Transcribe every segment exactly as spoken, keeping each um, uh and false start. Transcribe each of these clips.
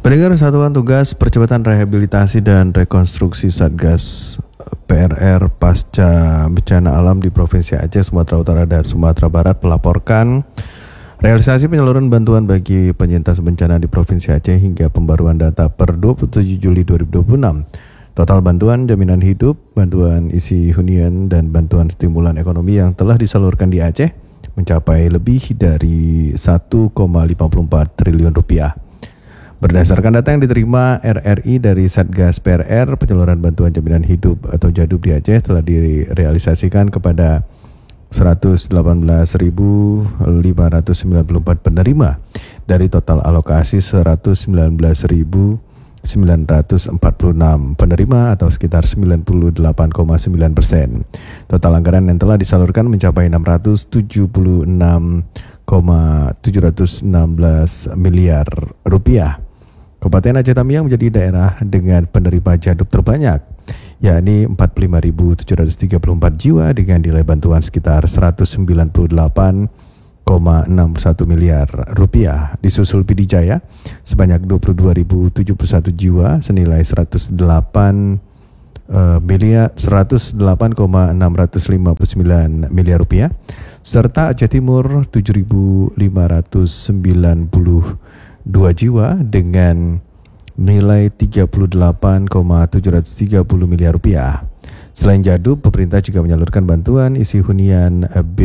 Pendengar, Satuan Tugas Percepatan Rehabilitasi dan Rekonstruksi Satgas P R R Pasca Bencana Alam di Provinsi Aceh, Sumatera Utara, dan Sumatera Barat melaporkan realisasi penyaluran bantuan bagi penyintas bencana di Provinsi Aceh hingga pembaruan data per dua puluh tujuh Juli dua ribu dua puluh enam. Total bantuan jaminan hidup, bantuan isi hunian, dan bantuan stimulan ekonomi yang telah disalurkan di Aceh mencapai lebih dari satu koma lima empat triliun rupiah. Berdasarkan data yang diterima R R I dari Satgas P R R, penyaluran bantuan jaminan hidup atau JADUP di Aceh telah direalisasikan kepada seratus delapan belas ribu lima ratus sembilan puluh empat penerima dari total alokasi seratus sembilan belas ribu sembilan ratus empat puluh enam penerima atau sekitar sembilan puluh delapan koma sembilan persen. Total anggaran yang telah disalurkan mencapai enam ratus tujuh puluh enam koma tujuh enam belas miliar rupiah. Kabupaten Aceh Tamiang menjadi daerah dengan penerima JADUP terbanyak, yakni empat puluh lima ribu tujuh ratus tiga puluh empat jiwa dengan nilai bantuan sekitar seratus sembilan puluh delapan koma enam satu miliar rupiah. Disusul P D Jaya sebanyak dua puluh dua ribu tujuh puluh satu jiwa senilai seratus delapan uh, miliar seratus delapan koma enam lima sembilan miliar rupiah, serta Aceh Timur tujuh ribu lima ratus sembilan puluh dua jiwa dengan nilai tiga puluh delapan koma tujuh tiga nol miliar rupiah. Selain JADUP, pemerintah juga menyalurkan bantuan isi hunian B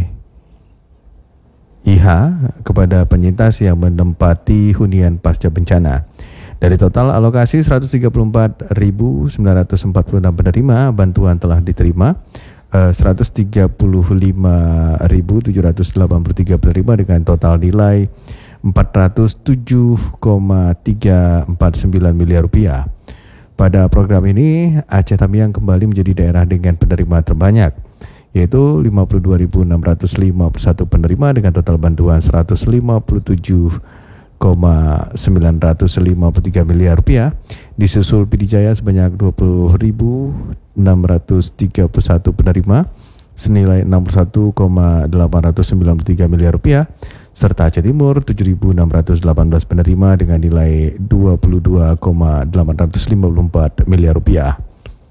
I H kepada penyintas yang menempati hunian pasca bencana. Dari total alokasi seratus tiga puluh empat ribu sembilan ratus empat puluh enam penerima, bantuan telah diterima uh, seratus tiga puluh lima ribu tujuh ratus delapan puluh tiga penerima dengan total nilai empat ratus tujuh koma tiga empat sembilan miliar rupiah. Pada program ini, Aceh Tamiang kembali menjadi daerah dengan penerima terbanyak, yaitu lima puluh dua ribu enam ratus lima puluh satu penerima dengan total bantuan seratus lima puluh tujuh koma sembilan lima tiga miliar rupiah. Disusul P D Jaya sebanyak dua puluh ribu enam ratus tiga puluh satu penerima senilai enam puluh satu koma delapan sembilan tiga miliar rupiah, serta Aceh Timur tujuh ribu enam ratus delapan belas penerima dengan nilai dua puluh dua koma delapan lima empat miliar rupiah.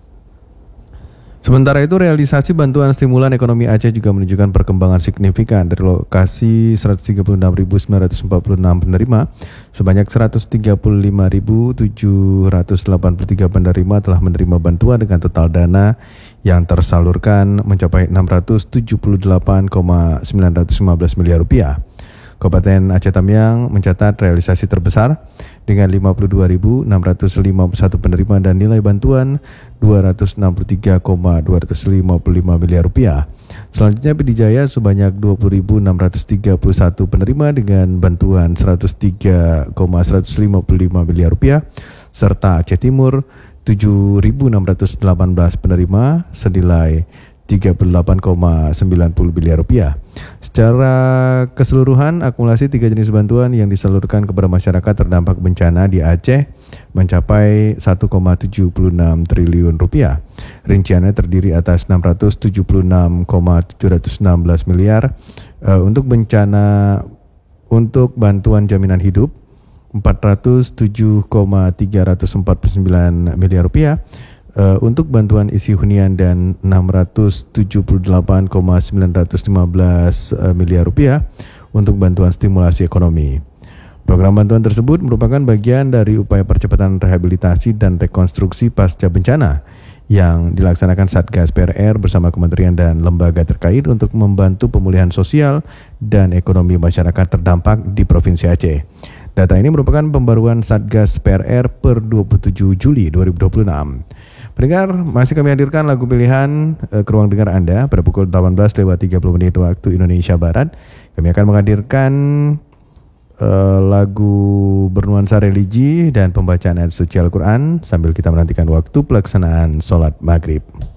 Sementara itu, realisasi bantuan stimulan ekonomi Aceh juga menunjukkan perkembangan signifikan. Dari lokasi seratus tiga puluh enam ribu sembilan ratus empat puluh enam penerima, sebanyak seratus tiga puluh lima ribu tujuh ratus delapan puluh tiga penerima telah menerima bantuan dengan total dana yang tersalurkan mencapai enam ratus tujuh puluh delapan koma sembilan lima belas miliar rupiah. Kabupaten Aceh Tamiang mencatat realisasi terbesar dengan lima puluh dua ribu enam ratus lima puluh satu penerima dan nilai bantuan dua ratus enam puluh tiga koma dua lima lima miliar rupiah. Selanjutnya P D Jaya sebanyak dua puluh ribu enam ratus tiga puluh satu penerima dengan bantuan seratus tiga koma seratus lima lima miliar rupiah, serta Aceh Timur tujuh ribu enam ratus delapan belas penerima senilai tiga puluh delapan koma sembilan nol miliar rupiah. Secara keseluruhan, akumulasi tiga jenis bantuan yang disalurkan kepada masyarakat terdampak bencana di Aceh mencapai satu koma tujuh enam triliun rupiah. Rinciannya terdiri atas enam ratus tujuh puluh enam koma tujuh satu enam miliar uh, untuk bencana untuk bantuan jaminan hidup, empat ratus tujuh koma tiga empat sembilan miliar rupiah. Uh, untuk bantuan isi hunian dan enam ratus tujuh puluh delapan koma sembilan lima belas uh, miliar rupiah untuk bantuan stimulasi ekonomi. Program bantuan tersebut merupakan bagian dari upaya percepatan rehabilitasi dan rekonstruksi pasca bencana yang dilaksanakan Satgas P R R bersama kementerian dan lembaga terkait untuk membantu pemulihan sosial dan ekonomi masyarakat terdampak di Provinsi Aceh. Data ini merupakan pembaruan Satgas P R R per dua puluh tujuh Juli dua ribu dua puluh enam. Pendengar, masih kami hadirkan lagu pilihan uh, ke ruang dengar Anda pada pukul delapan belas lewat tiga puluh menit waktu Indonesia Barat. Kami akan menghadirkan uh, lagu bernuansa religi dan pembacaan ayat suci Al-Quran sambil kita menantikan waktu pelaksanaan sholat maghrib.